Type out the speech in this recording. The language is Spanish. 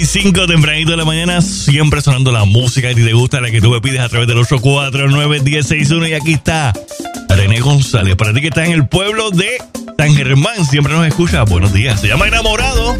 5 tempranito de la mañana, siempre sonando la música que te gusta, la que tú me pides a través del 849-1061. Y aquí está René González, para ti que estás en el pueblo de San Germán, siempre nos escucha. Buenos días, se llama Enamorado.